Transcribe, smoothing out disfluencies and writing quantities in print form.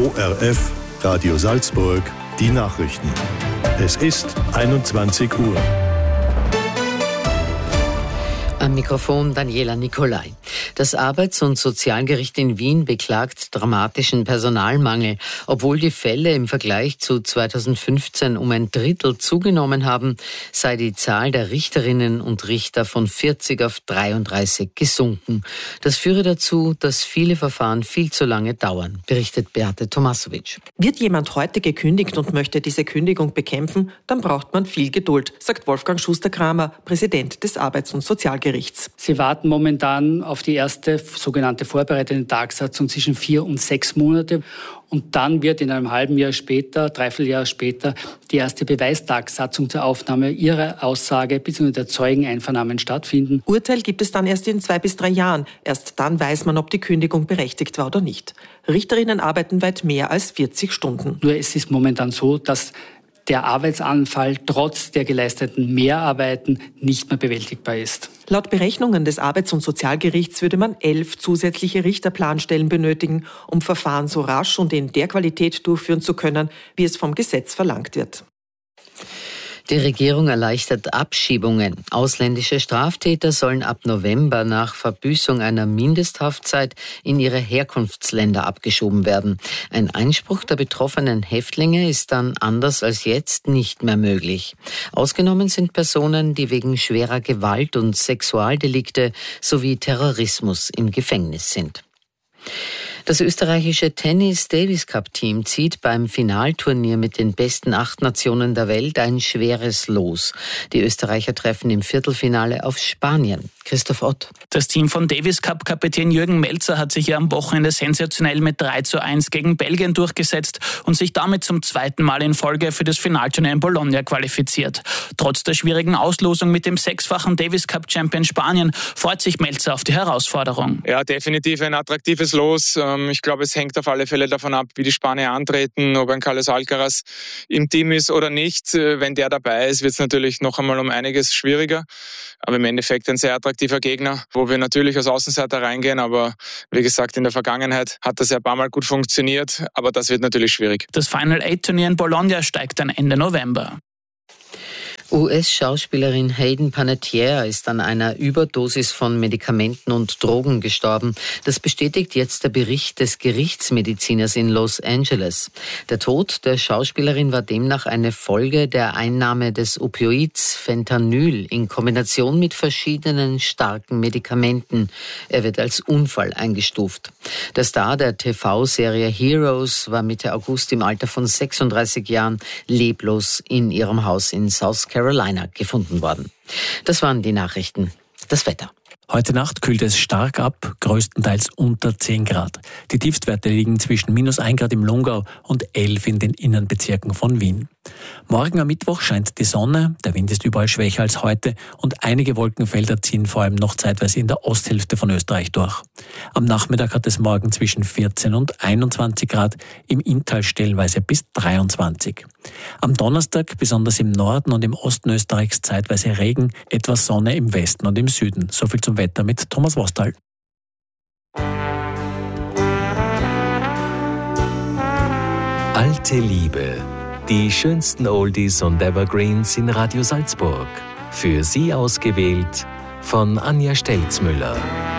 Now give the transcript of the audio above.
ORF Radio Salzburg, die Nachrichten. Es ist 21 Uhr. Am Mikrofon Daniela Nicolai. Das Arbeits- und Sozialgericht in Wien beklagt dramatischen Personalmangel. Obwohl die Fälle im Vergleich zu 2015 um ein Drittel zugenommen haben, sei die Zahl der Richterinnen und Richter von 40 auf 33 gesunken. Das führe dazu, dass viele Verfahren viel zu lange dauern, berichtet Beate Tomasovic. Wird jemand heute gekündigt und möchte diese Kündigung bekämpfen, dann braucht man viel Geduld, sagt Wolfgang Schuster-Kramer, Präsident des Arbeits- und Sozialgerichts. Sie warten momentan auf die erste sogenannte vorbereitende Tagsatzung zwischen 4 und 6 Monate. Und dann wird in einem halben Jahr später, Dreivierteljahr später, die erste Beweistagsatzung zur Aufnahme ihrer Aussage bzw. der Zeugeneinvernahmen stattfinden. Urteil gibt es dann erst in 2 bis 3 Jahren. Erst dann weiß man, ob die Kündigung berechtigt war oder nicht. Richterinnen arbeiten weit mehr als 40 Stunden. Nur es ist momentan so, dass der Arbeitsanfall trotz der geleisteten Mehrarbeiten nicht mehr bewältigbar ist. Laut Berechnungen des Arbeits- und Sozialgerichts würde man 11 zusätzliche Richterplanstellen benötigen, um Verfahren so rasch und in der Qualität durchführen zu können, wie es vom Gesetz verlangt wird. Die Regierung erleichtert Abschiebungen. Ausländische Straftäter sollen ab November nach Verbüßung einer Mindesthaftzeit in ihre Herkunftsländer abgeschoben werden. Ein Einspruch der betroffenen Häftlinge ist dann anders als jetzt nicht mehr möglich. Ausgenommen sind Personen, die wegen schwerer Gewalt und Sexualdelikte sowie Terrorismus im Gefängnis sind. Das österreichische Tennis-Davis-Cup-Team zieht beim Finalturnier mit den besten 8 Nationen der Welt ein schweres Los. Die Österreicher treffen im Viertelfinale auf Spanien. Christoph Ott. Das Team von Davis-Cup-Kapitän Jürgen Melzer hat sich ja am Wochenende sensationell mit 3:1 gegen Belgien durchgesetzt und sich damit zum 2. Mal in Folge für das Finalturnier in Bologna qualifiziert. Trotz der schwierigen Auslosung mit dem 6-fachen Davis-Cup-Champion Spanien freut sich Melzer auf die Herausforderung. Ja, definitiv ein attraktives Los. Ich glaube, es hängt auf alle Fälle davon ab, wie die Spanier antreten, ob ein Carlos Alcaraz im Team ist oder nicht. Wenn der dabei ist, wird es natürlich noch einmal um einiges schwieriger. Aber im Endeffekt ein sehr attraktiver Gegner, wo wir natürlich als Außenseiter reingehen. Aber wie gesagt, in der Vergangenheit hat das ja ein paar Mal gut funktioniert. Aber das wird natürlich schwierig. Das Final-8-Turnier in Bologna steigt dann Ende November. US-Schauspielerin Hayden Panettiere ist an einer Überdosis von Medikamenten und Drogen gestorben. Das bestätigt jetzt der Bericht des Gerichtsmediziners in Los Angeles. Der Tod der Schauspielerin war demnach eine Folge der Einnahme des Opioids Fentanyl in Kombination mit verschiedenen starken Medikamenten. Er wird als Unfall eingestuft. Der Star der TV-Serie Heroes war Mitte August im Alter von 36 Jahren leblos in ihrem Haus in South Carolina gefunden worden. Das waren die Nachrichten. Das Wetter. Heute Nacht kühlt es stark ab, größtenteils unter 10 Grad. Die Tiefstwerte liegen zwischen -1 Grad im Lungau und 11 in den Innenbezirken von Wien. Morgen am Mittwoch scheint die Sonne, der Wind ist überall schwächer als heute und einige Wolkenfelder ziehen vor allem noch zeitweise in der Osthälfte von Österreich durch. Am Nachmittag hat es morgen zwischen 14 und 21 Grad, im Inntal stellenweise bis 23. Am Donnerstag besonders im Norden und im Osten Österreichs zeitweise Regen, etwas Sonne im Westen und im Süden. So viel zum Wetter mit Thomas Wostal. Alte Liebe. Die schönsten Oldies und Evergreens in Radio Salzburg. Für Sie ausgewählt von Anja Stelzmüller.